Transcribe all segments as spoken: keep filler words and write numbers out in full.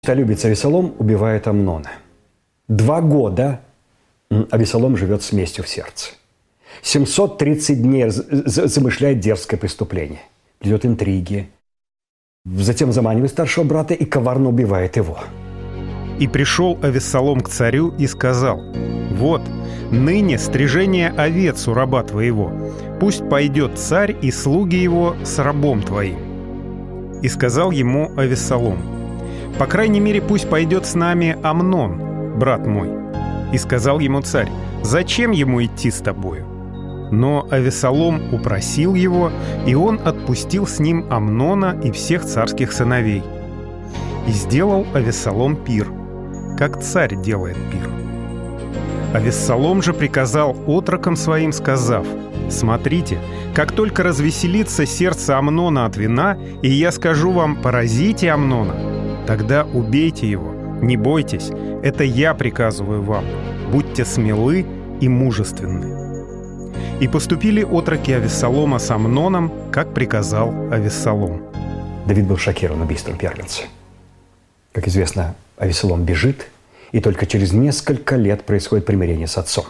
Честолюбец Авессалом убивает Амнона. Два года Авессалом живет с местью в сердце. семьсот тридцать дней замышляет дерзкое преступление. Ведет интриги. Затем заманивает старшего брата и коварно убивает его. «И пришел Авессалом к царю и сказал: вот, ныне стрижение овец у раба твоего. Пусть пойдет царь и слуги его с рабом твоим. И сказал ему Авессалом: по крайней мере, пусть пойдет с нами Амнон, брат мой. И сказал ему царь: зачем ему идти с тобою? Но Авессалом упросил его, и он отпустил с ним Амнона и всех царских сыновей. И сделал Авессалом пир, как царь делает пир. Авессалом же приказал отрокам своим, сказав: смотрите, как только развеселится сердце Амнона от вина, и я скажу вам: поразите Амнона, тогда убейте его, не бойтесь, это я приказываю вам, будьте смелы и мужественны. И поступили отроки Авессалома с Амноном, как приказал Авессалом». Давид был шокирован убийством первенца. Как известно, Авессалом бежит, и только через несколько лет происходит примирение с отцом.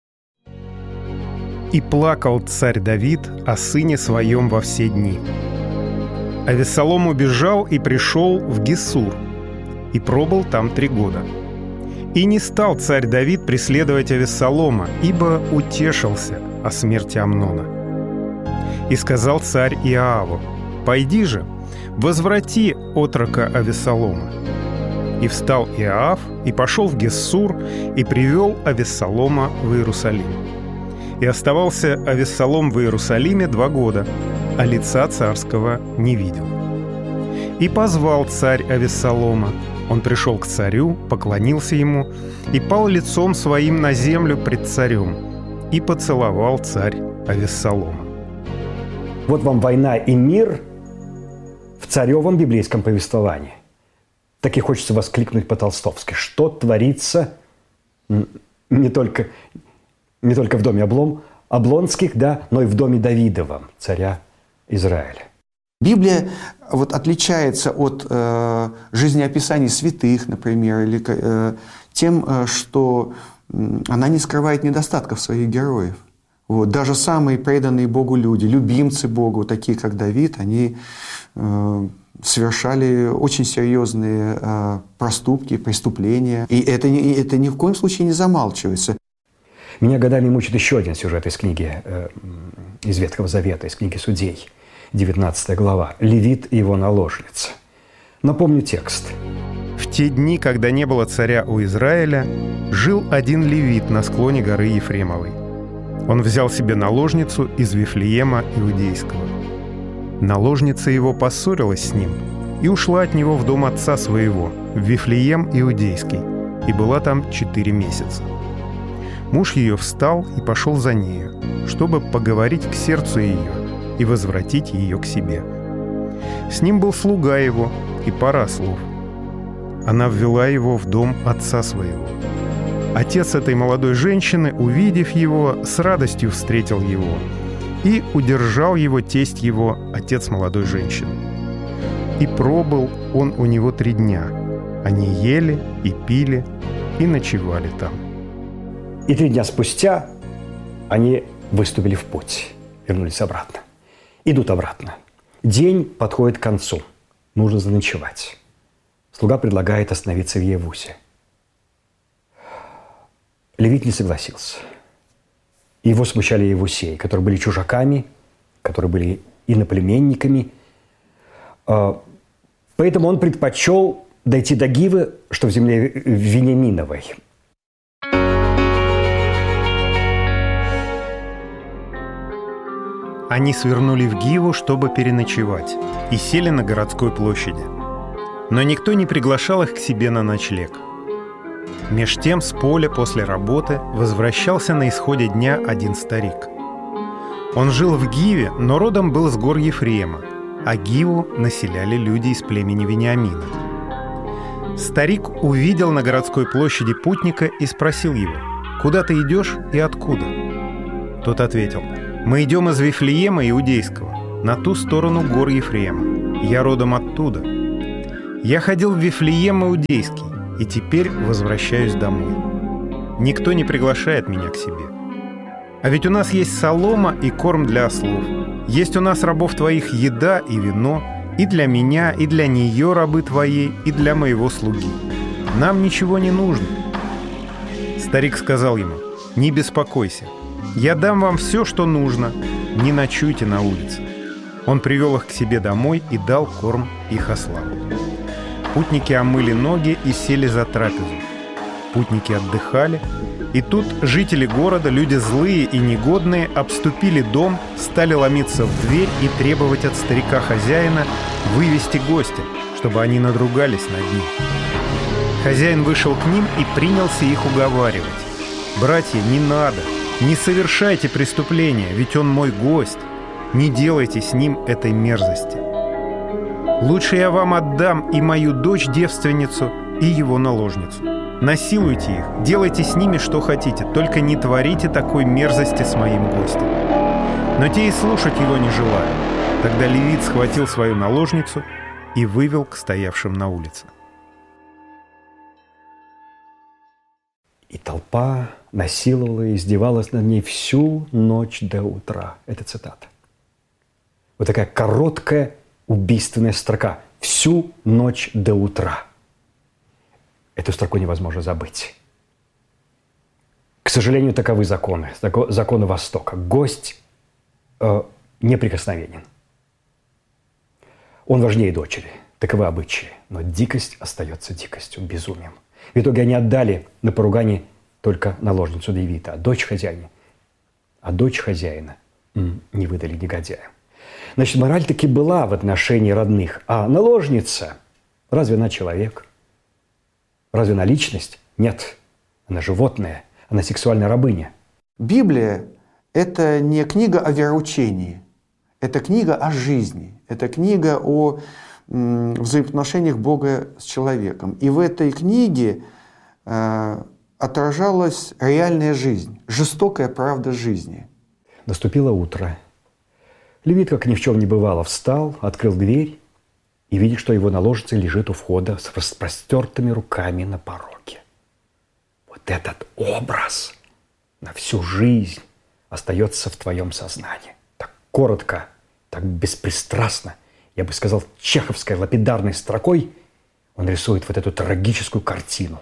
«И плакал царь Давид о сыне своем во все дни. Авессалом убежал и пришел в Гессур, и пробыл там три года. И не стал царь Давид преследовать Авессалома, ибо утешился о смерти Амнона. И сказал царь Иоаву: пойди же, возврати отрока Авессалома. И встал Иоав, и пошел в Гессур, и привел Авессалома в Иерусалим. И оставался Авессалом в Иерусалиме два года, а лица царского не видел. И позвал царь Авессалома. Он пришел к царю, поклонился ему и пал лицом своим на землю пред царем, и поцеловал царь Авессалома». Вот вам война и мир в царевом библейском повествовании. Так и хочется воскликнуть по-толстовски: что творится не только, не только в доме Облом, Облонских, да, но и в доме Давидовом, царя Израиля. Библия вот отличается от э, жизнеописаний святых, например, или э, тем, э, что э, она не скрывает недостатков своих героев. Вот. Даже самые преданные Богу люди, любимцы Богу, такие как Давид, они э, совершали очень серьезные э, проступки, преступления. И это, это ни в коем случае не замалчивается. Меня годами мучит еще один сюжет из книги, э, из Ветхого Завета, из книги Судей. девятнадцатая глава. Левит и его наложница. Напомню текст. «В те дни, когда не было царя у Израиля, жил один левит на склоне горы Ефремовой. Он взял себе наложницу из Вифлеема Иудейского. Наложница его поссорилась с ним и ушла от него в дом отца своего, в Вифлеем Иудейский, и была там четыре месяца. Муж ее встал и пошел за нею, чтобы поговорить к сердцу ее и возвратить ее к себе. С ним был слуга его и пара ослов. Она ввела его в дом отца своего. Отец этой молодой женщины, увидев его, с радостью встретил его, и удержал его тесть его, отец молодой женщины. И пробыл он у него три дня. Они ели и пили и ночевали там. И три дня спустя они выступили в путь, вернулись обратно. Идут обратно. День подходит к концу. Нужно заночевать. Слуга предлагает остановиться в Евусе. Левит не согласился. Его смущали евусеи, которые были чужаками, которые были иноплеменниками. Поэтому он предпочел дойти до Гивы, что в земле Вениаминовой. Они свернули в Гиву, чтобы переночевать, и сели на городской площади. Но никто не приглашал их к себе на ночлег. Меж тем с поля после работы возвращался на исходе дня один старик. Он жил в Гиве, но родом был с гор Ефрема, а Гиву населяли люди из племени Вениамина. Старик увидел на городской площади путника и спросил его: «Куда ты идешь и откуда?» Тот ответил: «Мы идем из Вифлеема Иудейского, на ту сторону гор Ефрема. Я родом оттуда». Я ходил в Вифлеем Иудейский, и теперь возвращаюсь домой. Никто не приглашает меня к себе. А ведь у нас есть солома и корм для ослов. Есть у нас, рабов твоих, еда и вино, и для меня, и для нее, рабы твоей, и для моего слуги. Нам ничего не нужно». Старик сказал ему: «Не беспокойся, я дам вам все, что нужно, не ночуйте на улице». Он привел их к себе домой и дал корм их ослам. Путники омыли ноги и сели за трапезу. Путники отдыхали, и тут жители города, люди злые и негодные, обступили дом, стали ломиться в дверь и требовать от старика-хозяина вывести гостя, чтобы они надругались над ним. Хозяин вышел к ним и принялся их уговаривать: «Братья, не надо, не совершайте преступления, ведь он мой гость. Не делайте с ним этой мерзости. Лучше я вам отдам и мою дочь-девственницу, и его наложницу. Насилуйте их, делайте с ними что хотите, только не творите такой мерзости с моим гостем». Но те и слушать его не желали. Тогда левит схватил свою наложницу и вывел к стоявшим на улице. И толпа насиловала и издевалась над ней всю ночь до утра. Это цитата. Вот такая короткая убийственная строка. Всю ночь до утра. Эту строку невозможно забыть. К сожалению, таковы законы. Законы Востока. Гость э, неприкосновенен. Он важнее дочери. Таковы обычаи. Но дикость остается дикостью, безумием. В итоге они отдали на поругание только наложницу левита, а дочь хозяина, а дочь хозяина не выдали негодяям. Значит, мораль таки была в отношении родных. А наложница, разве она человек? Разве она личность? Нет. Она животное, она сексуальная рабыня. Библия – это не книга о вероучении, это книга о жизни, это книга о м, взаимоотношениях Бога с человеком. И в этой книге э, отражалась реальная жизнь, жестокая правда жизни. Наступило утро. Левит, как ни в чем не бывало, встал, открыл дверь и видит, что его наложница лежит у входа с распростертыми руками на пороге. Вот этот образ на всю жизнь остается в твоем сознании. Так коротко, так беспристрастно, я бы сказал, чеховской лапидарной строкой он рисует вот эту трагическую картину.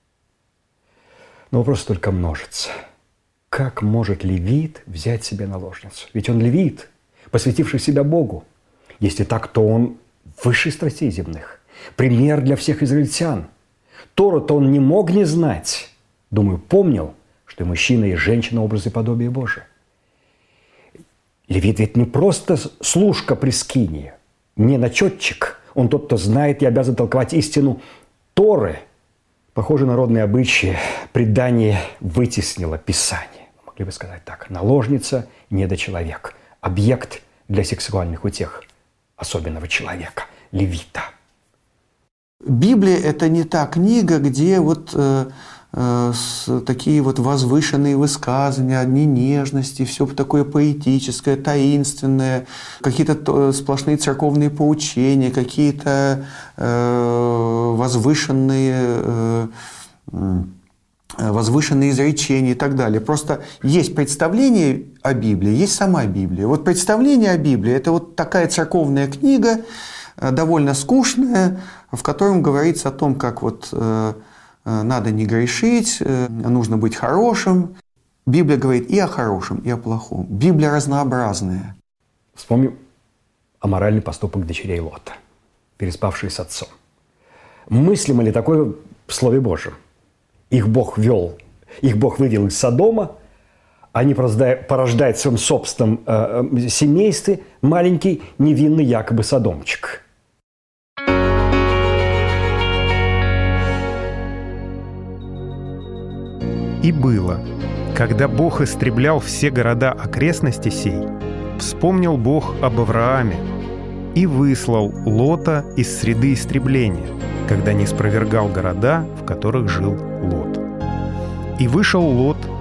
Но вопрос только множится. Как может левит взять себе наложницу? Ведь он левит, посвятивший себя Богу. Если так, то он высший страстей земных, пример для всех израильтян. Тору-то он не мог не знать. Думаю, помнил, что и мужчина, и женщина – образы подобия Божия. Левит ведь не просто служка при скинии, не начетчик. Он тот, кто знает и обязан толковать истину Торы. Похоже, народные обычаи, предание вытеснило Писание. Могли бы сказать так. Наложница – недочеловек. Объект для сексуальных утех особенного человека, левита. Библия – это не та книга, где вот э, э, с, такие вот возвышенные высказывания, одни нежности, все такое поэтическое, таинственное, какие-то сплошные церковные поучения, какие-то э, возвышенные, э, возвышенные изречения и так далее. Просто есть представление о Библии, есть сама Библия. Вот представление о Библии – это вот такая церковная книга, довольно скучная, в котором говорится о том, как вот э, надо не грешить, э, нужно быть хорошим. Библия говорит и о хорошем, и о плохом. Библия разнообразная. Вспомним аморальный поступок дочерей Лота, переспавшие с отцом. Мыслимо ли такое в Слове Божьем? Их Бог вел, их Бог вывел из Содома, они порождают в своем собственном э, семействе маленький невинный якобы содомчик. И было, когда Бог истреблял все города окрестности сей, вспомнил Бог об Аврааме и выслал Лота из среды истребления, когда не спровергал города, в которых жил Лот. И вышел Лот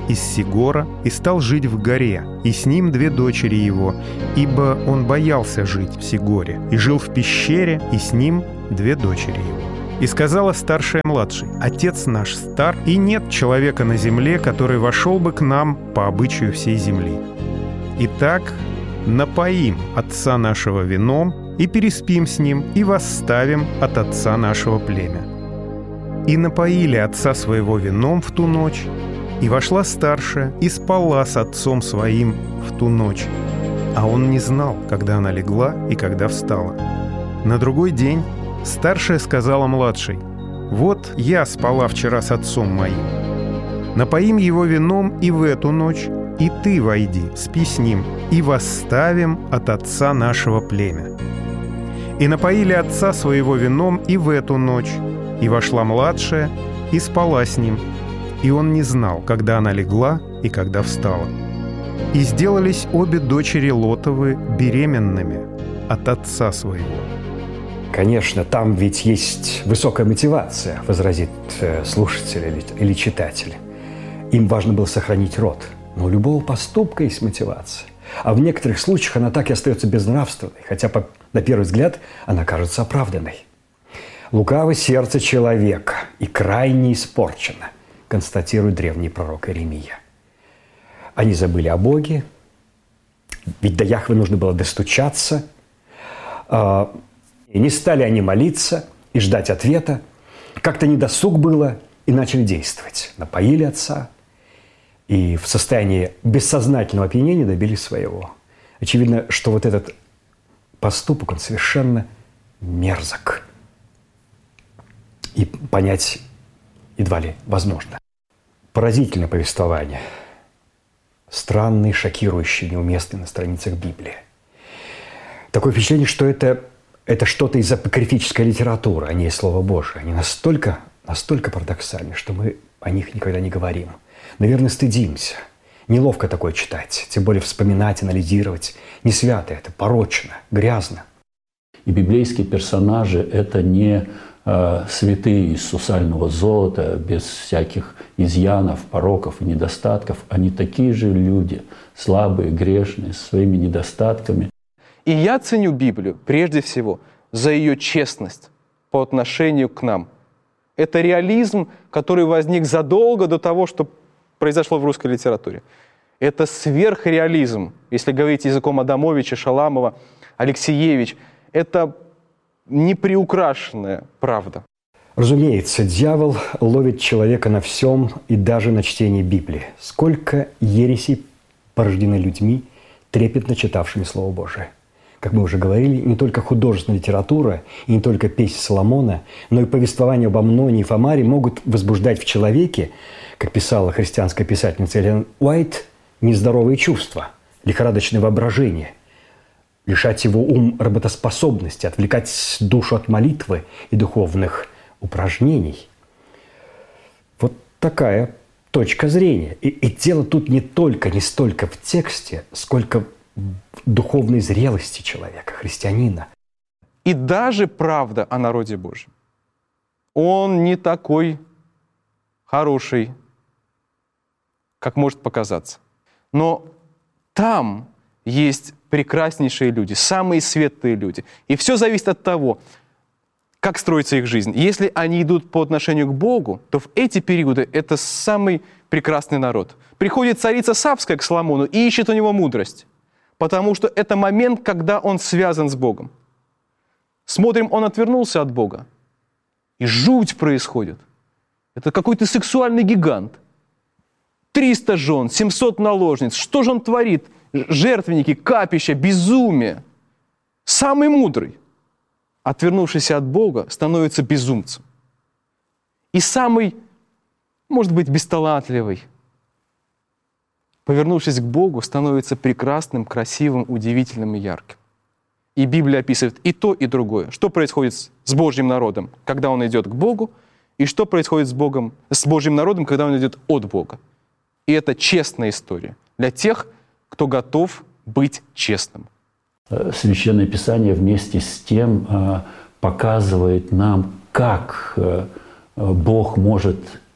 из Сигора и стал жить в горе, и с ним две дочери его, ибо он боялся жить в Сигоре, и жил в пещере, и с ним две дочери его. И сказала старшая младшей: «Отец наш стар, и нет человека на земле, который вошел бы к нам по обычаю всей земли. Итак, напоим отца нашего вином, и переспим с ним, и восставим от отца нашего племя». И напоили отца своего вином в ту ночь, и вошла старшая, и спала с отцом своим в ту ночь. А он не знал, когда она легла и когда встала. На другой день старшая сказала младшей: «Вот я спала вчера с отцом моим. Напоим его вином и в эту ночь, и ты войди, спи с ним, и восставим от отца нашего племя». И напоили отца своего вином и в эту ночь, и вошла младшая, и спала с ним, и он не знал, когда она легла и когда встала. И сделались обе дочери Лотовы беременными от отца своего. Конечно, там ведь есть высокая мотивация, возразит слушатель или, или читатель. Им важно было сохранить род. Но у любого поступка есть мотивация. А в некоторых случаях она так и остается безнравственной, хотя по, на первый взгляд она кажется оправданной. «Лукаво сердце человека и крайне испорчено», констатирует древний пророк Иеремия. Они забыли о Боге, ведь до Яхвы нужно было достучаться. И не стали они молиться и ждать ответа. Как-то недосуг было, и начали действовать. Напоили отца, и в состоянии бессознательного опьянения добились своего. Очевидно, что вот этот поступок, он совершенно мерзок. И понять едва ли возможно. Поразительное повествование. Странный, шокирующий, неуместный на страницах Библии. Такое впечатление, что это, это что-то из апокрифической литературы, а не из Слова Божия. Они настолько, настолько парадоксальны, что мы о них никогда не говорим. Наверное, стыдимся. Неловко такое читать, тем более вспоминать, анализировать. Не свято это, порочно, грязно. И библейские персонажи – это не э, святые из сусального золота, без всяких изъянов, пороков и недостатков. Они такие же люди, слабые, грешные, со своими недостатками. И я ценю Библию прежде всего за ее честность по отношению к нам. Это реализм, который возник задолго до того, что произошло в русской литературе. Это сверхреализм, если говорить языком Адамовича, Шаламова, Алексеевич. Это неприукрашенная правда. Разумеется, дьявол ловит человека на всем и даже на чтении Библии. Сколько ересей порождены людьми, трепетно читавшими Слово Божие. Как мы уже говорили, не только художественная литература и не только песни Соломона, но и повествования об Амноне и Фамаре могут возбуждать в человеке, как писала христианская писательница Эллен Уайт, нездоровые чувства, лихорадочное воображение, лишать его ум работоспособности, отвлекать душу от молитвы и духовных упражнений. Вот такая точка зрения. И, и дело тут не только, не столько в тексте, сколько духовной зрелости человека, христианина. И даже правда о народе Божьем. Он не такой хороший, как может показаться. Но там есть прекраснейшие люди, самые светлые люди. И все зависит от того, как строится их жизнь. Если они идут по отношению к Богу, то в эти периоды это самый прекрасный народ. Приходит царица Савская к Соломону и ищет у него мудрость. Потому что это момент, когда он связан с Богом. Смотрим, он отвернулся от Бога. И жуть происходит. Это какой-то сексуальный гигант. триста жен, семьсот наложниц. Что же он творит? Жертвенники, капища, безумие. Самый мудрый, отвернувшийся от Бога, становится безумцем. И самый, может быть, бесталантливый, повернувшись к Богу, становится прекрасным, красивым, удивительным и ярким. И Библия описывает и то, и другое. Что происходит с Божьим народом, когда он идет к Богу, и что происходит с, Богом, с Божьим народом, когда он идет от Бога. И это честная история для тех, кто готов быть честным. Священное Писание вместе с тем показывает нам, как Бог может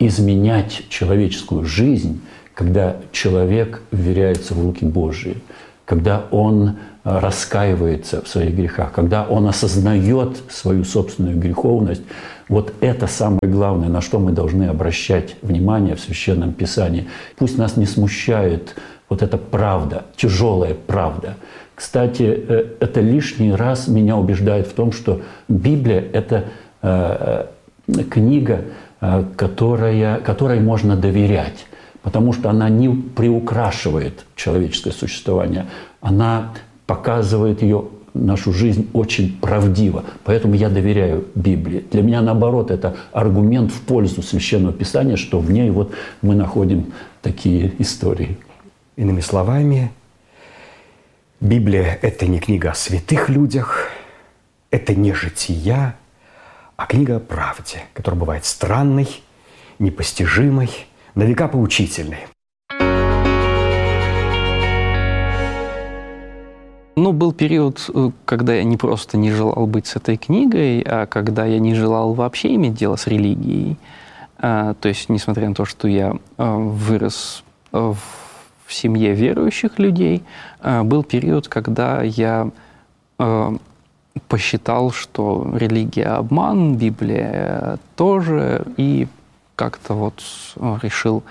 изменять человеческую жизнь, когда человек вверяется в руки Божьи, когда он раскаивается в своих грехах, когда он осознает свою собственную греховность. Вот это самое главное, на что мы должны обращать внимание в Священном Писании. Пусть нас не смущает вот эта правда, тяжелая правда. Кстати, это лишний раз меня убеждает в том, что Библия – это книга, которая, которой можно доверять, потому что она не приукрашивает человеческое существование, она показывает ее, нашу жизнь, очень правдиво. Поэтому я доверяю Библии. Для меня, наоборот, это аргумент в пользу Священного Писания, что в ней вот мы находим такие истории. Иными словами, Библия – это не книга о святых людях, это не жития, а книга о правде, которая бывает странной, непостижимой, на века поучительной. Ну, был период, когда я не просто не желал быть с этой книгой, а когда я не желал вообще иметь дело с религией. То есть, несмотря на то, что я вырос в семье верующих людей, был период, когда я посчитал, что религия – обман, Библия тоже, и как-то вот решил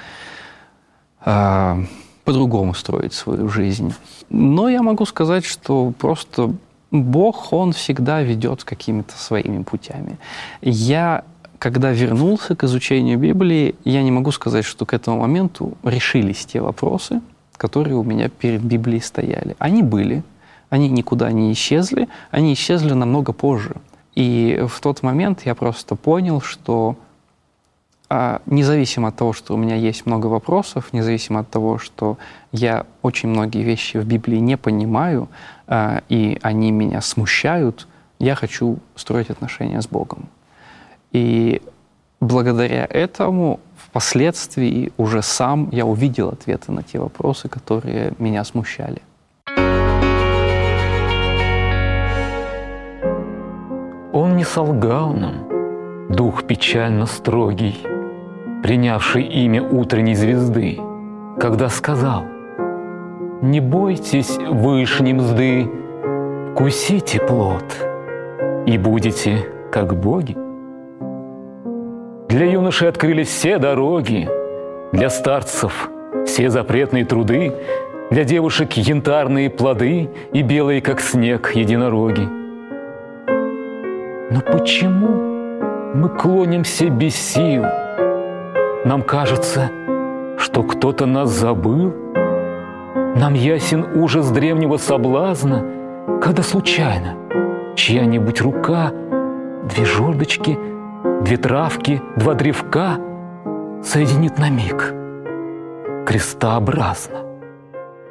по-другому строить свою жизнь. Но я могу сказать, что просто Бог, Он всегда ведет какими-то своими путями. Я, когда вернулся к изучению Библии, я не могу сказать, что к этому моменту решились те вопросы, которые у меня перед Библией стояли. Они были, они никуда не исчезли, они исчезли намного позже. И в тот момент я просто понял, что независимо от того, что у меня есть много вопросов, независимо от того, что я очень многие вещи в Библии не понимаю, и они меня смущают, я хочу строить отношения с Богом. И благодаря этому впоследствии уже сам я увидел ответы на те вопросы, которые меня смущали. Он не солгал нам, дух печально строгий, принявший имя утренней звезды, когда сказал: «Не бойтесь вышней мзды, вкусите плод, и будете как боги». Для юношей открылись все дороги, для старцев все запретные труды, для девушек янтарные плоды и белые, как снег, единороги. Но почему мы клонимся без сил? Нам кажется, что кто-то нас забыл. Нам ясен ужас древнего соблазна, когда случайно чья-нибудь рука, две жердочки, две травки, два древка соединит на миг крестообразно.